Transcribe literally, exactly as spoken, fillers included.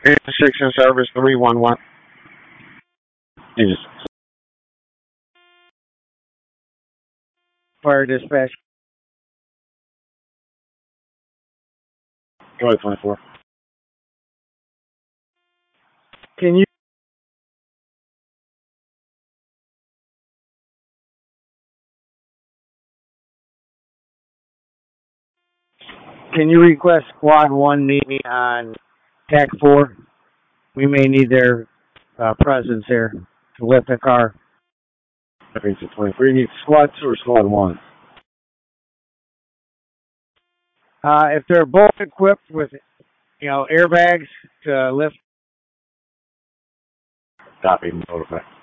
Intersection service three one one. Jesus. Fire dispatch. Go ahead, twenty-four. Can you can you request squad one meet me on T A C four? We may need their uh, presence here to lift the car. That means twenty-four. You need squad two or squad one? Uh, if they're both equipped with, you know, airbags to lift. Copy. Notify.